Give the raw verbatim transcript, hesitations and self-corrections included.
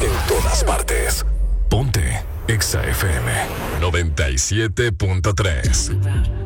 En todas partes. Ponte Exa F M noventa y siete punto tres.